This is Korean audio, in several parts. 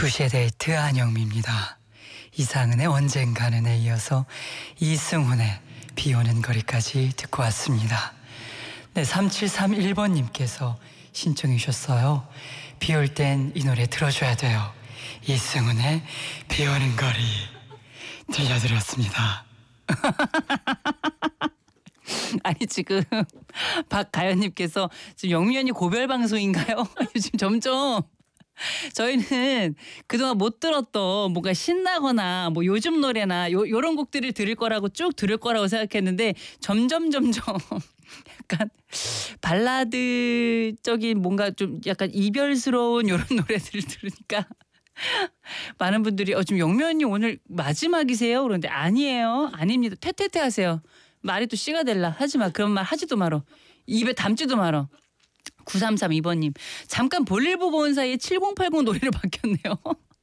2시의 데이트 안영미입니다. 이상은의 언젠가는에 이어서 이승훈의 비오는 거리까지 듣고 왔습니다. 네, 3731번님께서 신청해 주셨어요. 비 올 땐 이 노래 들어줘야 돼요. 이승훈의 비오는 거리 들려드렸습니다. 아니 지금 박가연님께서 지금 영미 언니 고별 방송인가요? 요즘 점점 저희는 그동안 못 들었던 뭔가 신나거나 뭐 요즘 노래나 요런 곡들을 들을 거라고 쭉 들을 거라고 생각했는데 점점 약간 발라드적인 뭔가 좀 약간 이별스러운 요런 노래들을 들으니까 많은 분들이 지금 영미 언니 오늘 마지막이세요? 그런데 아니에요. 아닙니다. 퇴퇴퇴 하세요. 말이 또 씨가 될라. 하지 마. 그런 말 하지도 말어. 입에 담지도 말어. 9332번님. 잠깐 볼일 보고 온 사이에 7080 노래로 바뀌었네요.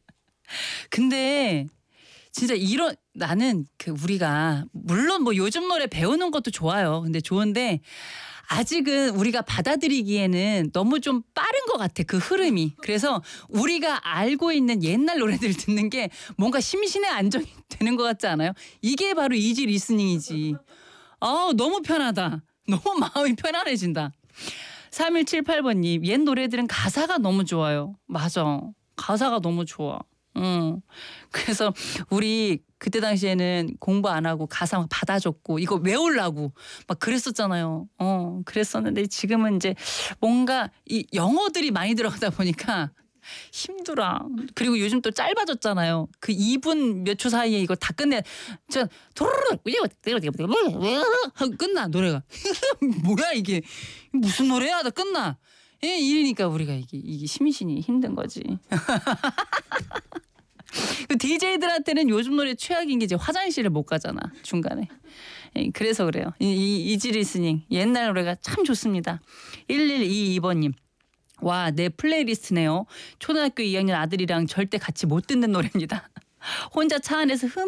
근데 진짜 나는 우리가 물론 뭐 요즘 노래 배우는 것도 좋아요. 근데 좋은데 아직은 우리가 받아들이기에는 너무 좀 빠른 것 같아. 그 흐름이. 그래서 우리가 알고 있는 옛날 노래들 듣는 게 뭔가 심신의 안정이 되는 것 같지 않아요? 이게 바로 이지 리스닝이지. 너무 편하다. 너무 마음이 편안해진다. 3178번님. 옛 노래들은 가사가 너무 좋아요. 맞아. 가사가 너무 좋아. 그래서 우리 그때 당시에는 공부 안 하고 가사 막 받아줬고 이거 외우려고 막 그랬었잖아요. 그랬었는데 지금은 이제 뭔가 이 영어들이 많이 들어가다 보니까 힘들어. 그리고 요즘 또 짧아졌잖아요. 그 2분 몇 초 사이에 이거 다 끝내. 저 도르륵 하고 끝나 노래가. 뭐야 이게 무슨 노래야? 다 끝나. 이러니까 우리가 이게 심신이 힘든 거지. 그 DJ들한테는 요즘 노래 최악인 게 이제 화장실을 못 가잖아 중간에. 그래서 그래요. 이지 리스닝 옛날 노래가 참 좋습니다. 1122번님. 와, 내 플레이리스트네요. 초등학교 2학년 아들이랑 절대 같이 못 듣는 노래입니다. 혼자 차 안에서